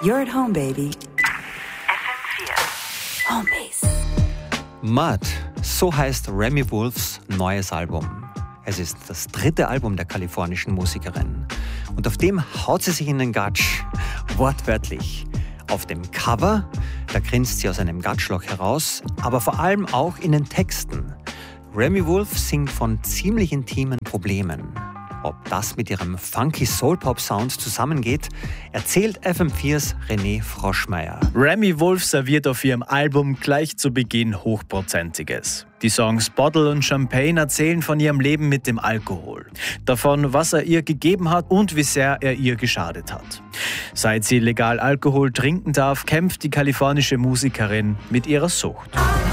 You're at home, baby. FM4. Homebase. Mud, so heißt Remi Wolfs neues Album. Es ist das 3. Album der kalifornischen Musikerin. Und auf dem haut sie sich in den Gatsch. Wortwörtlich. Auf dem Cover, da grinst sie aus einem Gatschloch heraus, aber vor allem auch in den Texten. Remi Wolf singt von ziemlich intimen Problemen. Ob das mit ihrem funky Soul-Pop-Sound zusammengeht, erzählt FM4s René Froschmeier. Remi Wolf serviert auf ihrem Album gleich zu Beginn Hochprozentiges. Die Songs Bottle und Champagne erzählen von ihrem Leben mit dem Alkohol. Davon, was er ihr gegeben hat und wie sehr er ihr geschadet hat. Seit sie legal Alkohol trinken darf, kämpft die kalifornische Musikerin mit ihrer Sucht.